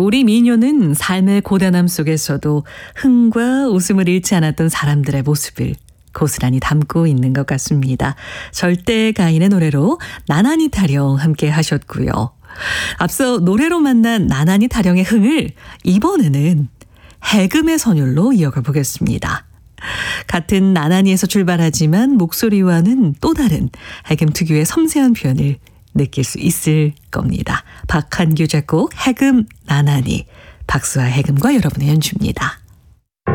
우리 미녀는 삶의 고단함 속에서도 흥과 웃음을 잃지 않았던 사람들의 모습을 고스란히 담고 있는 것 같습니다. 절대 가인의 노래로 나나니 타령 함께 하셨고요. 앞서 노래로 만난 나나니 타령의 흥을 이번에는 해금의 선율로 이어가 보겠습니다. 같은 나나니에서 출발하지만 목소리와는 또 다른 해금 특유의 섬세한 표현을 느낄 수 있을 겁니다. 박한규 작곡 해금 나나니, 박수아 해금과 여러분의 연주입니다.